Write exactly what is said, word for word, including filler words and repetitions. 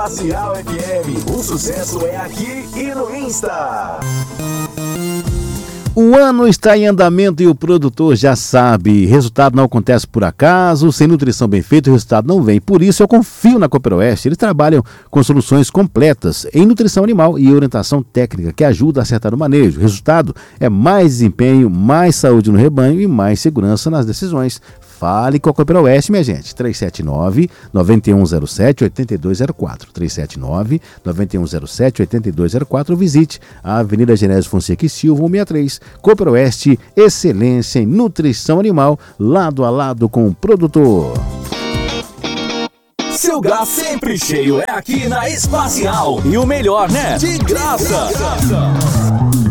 Espacial F M, o sucesso é aqui e no Insta. O ano está em andamento e o produtor já sabe, resultado não acontece por acaso, sem nutrição bem feita o resultado não vem. Por isso eu confio na Cooper Oeste. Eles trabalham com soluções completas em nutrição animal e orientação técnica que ajuda a acertar o manejo. O resultado é mais desempenho, mais saúde no rebanho e mais segurança nas decisões. Fale com a Cooper Oeste, minha gente. três sete nove, nove um zero sete, oito dois zero quatro. três sete nove, nove um zero sete, oito dois zero quatro. Visite a Avenida Genésio Fonseca e Silva, cento e sessenta e três. Cooper Oeste, excelência em nutrição animal, lado a lado com o produtor. Seu gás sempre cheio é aqui na Espacial. E o melhor, né? De graça. De graça.